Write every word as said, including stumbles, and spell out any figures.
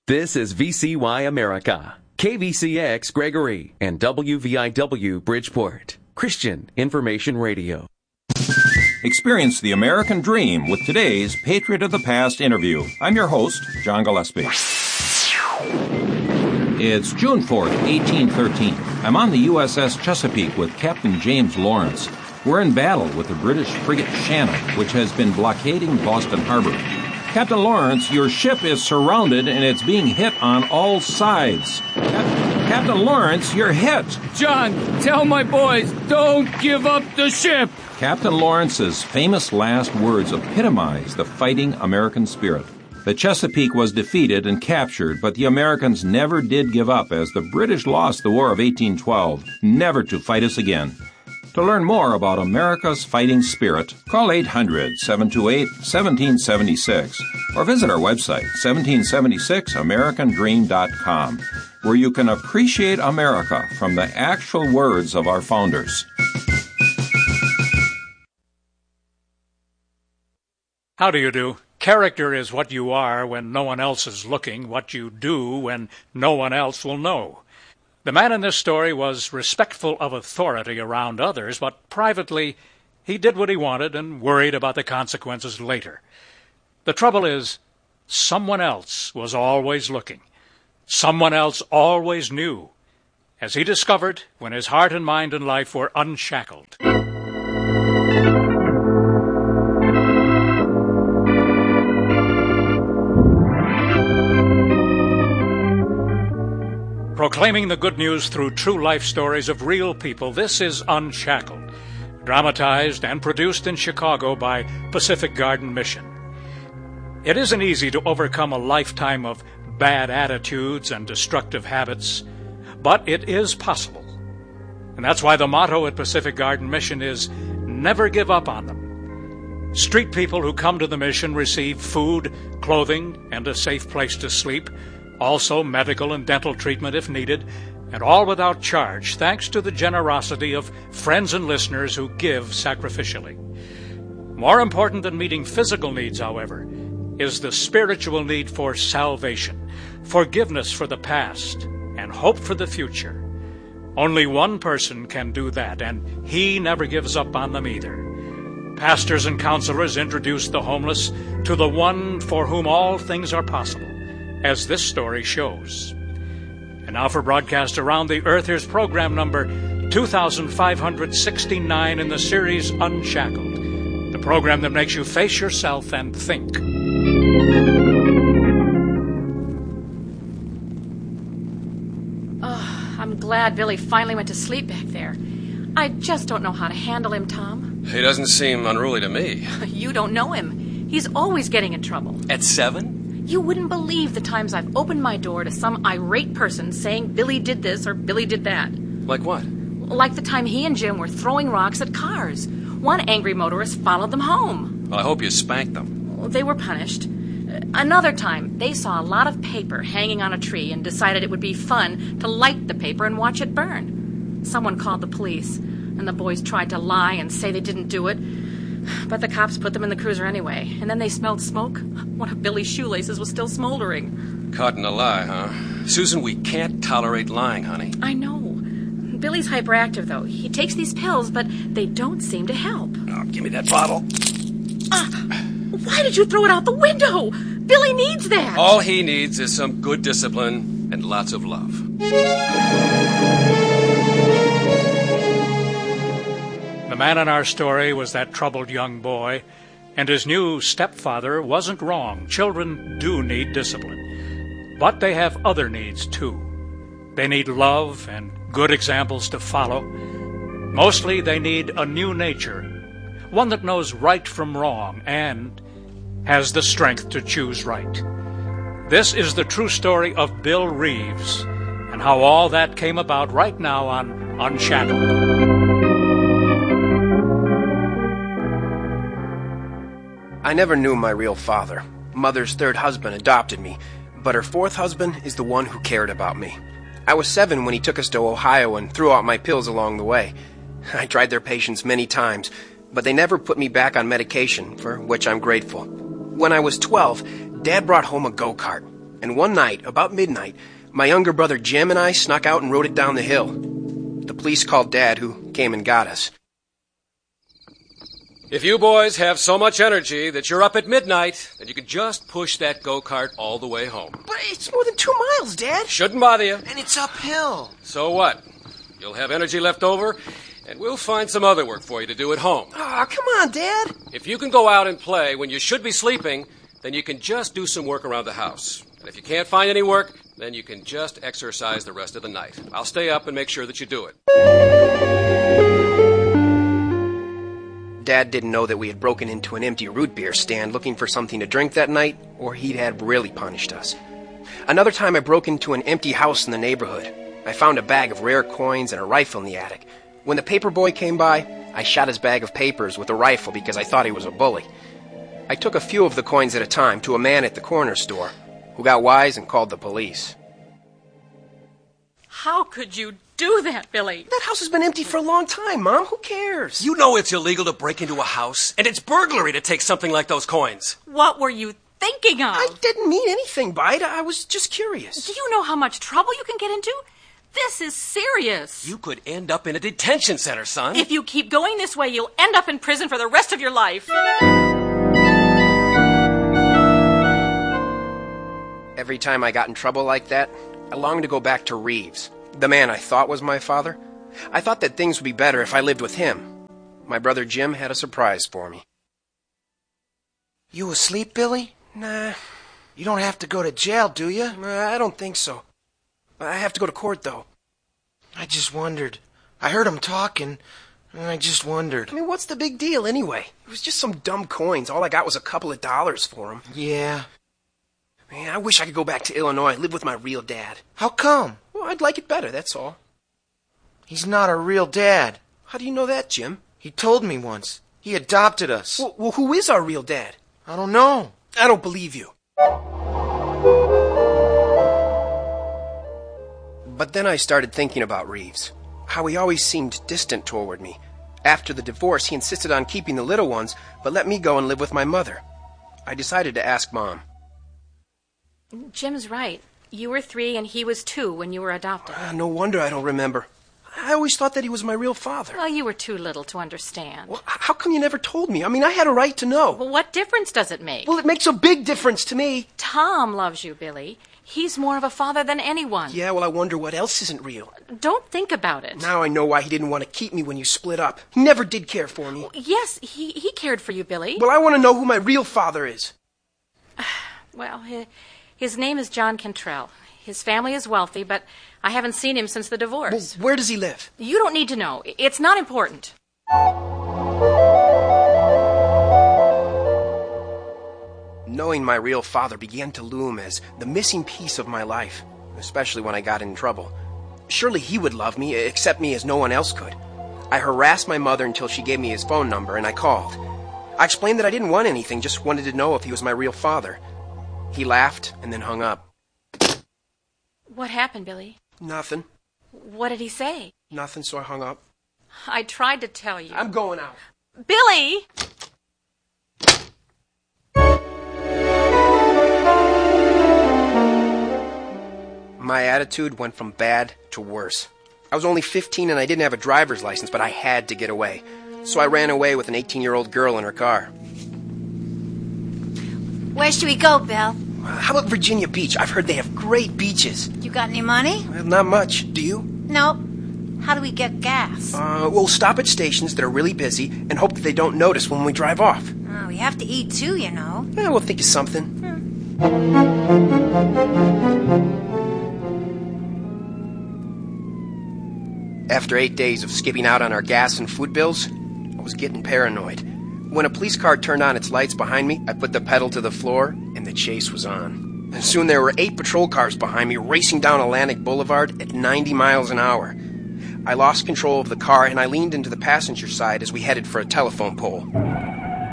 This is V C Y America, K V C X Gregory, and W V I W Bridgeport, Christian Information Radio. Experience the American dream with today's Patriot of the Past interview. I'm your host, John Gillespie. It's June fourth, eighteen thirteen. I'm on the U S S Chesapeake with Captain James Lawrence. We're in battle with the British frigate Shannon, which has been blockading Boston Harbor. Captain Lawrence, your ship is surrounded and it's being hit on all sides. Cap- Captain Lawrence, you're hit. John, tell my boys, don't give up the ship. Captain Lawrence's famous last words epitomize the fighting American spirit. The Chesapeake was defeated and captured, but the Americans never did give up as the British lost the War of eighteen twelve, never to fight us again. To learn more about America's fighting spirit, call eight hundred, seven two eight, one seven seven six or visit our website, seventeen seventy-six american dream dot com, where you can appreciate America from the actual words of our founders. How do you do? Character is what you are when no one else is looking, what you do when no one else will know. The man in this story was respectful of authority around others, but privately he did what he wanted and worried about the consequences later. The trouble is, someone else was always looking. Someone else always knew, as he discovered when his heart and mind and life were unshackled. Proclaiming the good news through true life stories of real people, this is Unshackled, dramatized and produced in Chicago by Pacific Garden Mission. It isn't easy to overcome a lifetime of bad attitudes and destructive habits, but it is possible. And that's why the motto at Pacific Garden Mission is, never give up on them. Street people who come to the mission receive food, clothing, and a safe place to sleep, also medical and dental treatment if needed, and all without charge, thanks to the generosity of friends and listeners who give sacrificially. More important than meeting physical needs, however, is the spiritual need for salvation, forgiveness for the past, and hope for the future. Only one person can do that, and he never gives up on them either. Pastors and counselors introduce the homeless to the one for whom all things are possible, as this story shows. And now for broadcast around the earth, here's program number two thousand five hundred sixty-nine in the series Unshackled, the program that makes you face yourself and think. Oh, I'm glad Billy finally went to sleep back there. I just don't know how to handle him, Tom. He doesn't seem unruly to me. You don't know him. He's always getting in trouble. At seven? You wouldn't believe the times I've opened my door to some irate person saying Billy did this or Billy did that. Like what? Like the time he and Jim were throwing rocks at cars. One angry motorist followed them home. Well, I hope you spanked them. They were punished. Another time, they saw a lot of paper hanging on a tree and decided it would be fun to light the paper and watch it burn. Someone called the police, and the boys tried to lie and say they didn't do it. But the cops put them in the cruiser anyway, and then they smelled smoke. One of Billy's shoelaces was still smoldering. Caught in a lie, huh? Susan, we can't tolerate lying, honey. I know. Billy's hyperactive, though. He takes these pills, but they don't seem to help. Oh, give me that bottle. Ah, why did you throw it out the window? Billy needs that. All he needs is some good discipline and lots of love. The man in our story was that troubled young boy, and his new stepfather wasn't wrong. Children do need discipline, but they have other needs too. They need love and good examples to follow. Mostly they need a new nature, one that knows right from wrong and has the strength to choose right. This is the true story of Bill Reeves and how all that came about right now on Unshackled. I never knew my real father. Mother's third husband adopted me, but her fourth husband is the one who cared about me. I was seven when he took us to Ohio and threw out my pills along the way. I tried their patience many times, but they never put me back on medication, for which I'm grateful. When I was twelve, Dad brought home a go-kart. And one night, about midnight, my younger brother Jim and I snuck out and rode it down the hill. The police called Dad, who came and got us. If you boys have so much energy that you're up at midnight, then you can just push that go-kart all the way home. But it's more than two miles, Dad. Shouldn't bother you. And it's uphill. So what? You'll have energy left over, and we'll find some other work for you to do at home. Aw, oh, come on, Dad. If you can go out and play when you should be sleeping, then you can just do some work around the house. And if you can't find any work, then you can just exercise the rest of the night. I'll stay up and make sure that you do it. Dad didn't know that we had broken into an empty root beer stand looking for something to drink that night, or he'd had really punished us. Another time I broke into an empty house in the neighborhood. I found a bag of rare coins and a rifle in the attic. When the paper boy came by, I shot his bag of papers with a rifle because I thought he was a bully. I took a few of the coins at a time to a man at the corner store, who got wise and called the police. How could you do that, Billy? That house has been empty for a long time, Mom. Who cares? You know it's illegal to break into a house, and it's burglary to take something like those coins. What were you thinking of? I didn't mean anything by it. I was just curious. Do you know how much trouble you can get into? This is serious. You could end up in a detention center, son. If you keep going this way, you'll end up in prison for the rest of your life. Every time I got in trouble like that, I longed to go back to Reeves, the man I thought was my father. I thought that things would be better if I lived with him. My brother Jim had a surprise for me. You asleep, Billy? Nah. You don't have to go to jail, do you? I don't think so. I have to go to court, though. I just wondered. I heard him talking, and I just wondered. I mean, what's the big deal, anyway? It was just some dumb coins. All I got was a couple of dollars for them. Yeah. Man, I wish I could go back to Illinois and live with my real dad. How come? Well, I'd like it better, that's all. He's not a real dad. How do you know that, Jim? He told me once. He adopted us. Well, well who is our real dad? I don't know. I don't believe you. But then I started thinking about Reeves. How he always seemed distant toward me. After the divorce, he insisted on keeping the little ones, but let me go and live with my mother. I decided to ask Mom. Jim's right. You were three and he was two when you were adopted. Uh, no wonder I don't remember. I always thought that he was my real father. Well, you were too little to understand. Well, how come you never told me? I mean, I had a right to know. Well, what difference does it make? Well, it makes a big difference to me. Tom loves you, Billy. He's more of a father than anyone. Yeah, well, I wonder what else isn't real. Don't think about it. Now I know why he didn't want to keep me when you split up. He never did care for me. Yes, he, he cared for you, Billy. Well, I want to know who my real father is. Well, his, his name is John Cantrell. His family is wealthy, but I haven't seen him since the divorce. Well, where does he live? You don't need to know. It's not important. Knowing my real father began to loom as the missing piece of my life, especially when I got in trouble. Surely he would love me, accept me as no one else could. I harassed my mother until she gave me his phone number, and I called. I explained that I didn't want anything, just wanted to know if he was my real father. He laughed and then hung up. What happened, Billy? Nothing. What did he say? Nothing, so I hung up. I tried to tell you. I'm going out. Billy! My attitude went from bad to worse. I was only fifteen and I didn't have a driver's license, but I had to get away. So I ran away with an eighteen-year-old girl in her car. Where should we go, Bill? How about Virginia Beach? I've heard they have great beaches. You got any money? Well, not much. Do you? Nope. How do we get gas? Uh, we'll stop at stations that are really busy and hope that they don't notice when we drive off. Oh, we have to eat too, you know. Yeah, we'll think of something. Hmm. After eight days of skipping out on our gas and food bills, I was getting paranoid. When a police car turned on its lights behind me, I put the pedal to the floor, and the chase was on. And soon there were eight patrol cars behind me racing down Atlantic Boulevard at ninety miles an hour. I lost control of the car, and I leaned into the passenger side as we headed for a telephone pole.